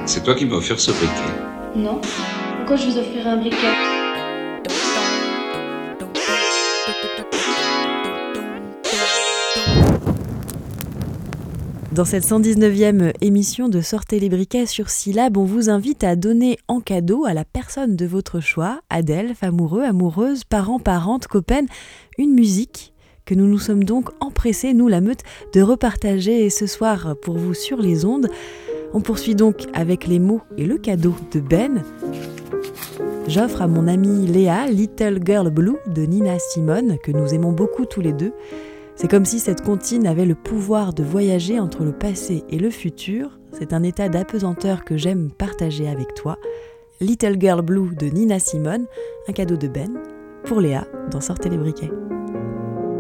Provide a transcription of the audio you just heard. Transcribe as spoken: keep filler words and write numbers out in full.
C'est toi qui m'as offert ce briquet. Non. Pourquoi je vous offrirais un briquet ? Dans cette cent dix-neuvième émission de Sortez les briquets sur Syllab, on vous invite à donner en cadeau à la personne de votre choix, adelphes, amoureux, amoureuses, parents, parentes, copaines, une musique que nous nous sommes donc empressés, nous la meute, de repartager ce soir pour vous sur les ondes. On poursuit donc avec les mots et le cadeau de Ben. J'offre à mon amie Léa Little Girl Blue de Nina Simone, que nous aimons beaucoup tous les deux. C'est comme si cette comptine avait le pouvoir de voyager entre le passé et le futur. C'est un état d'apesanteur que j'aime partager avec toi. Little Girl Blue de Nina Simone, un cadeau de Ben, pour Léa, dans Sortez les briquets.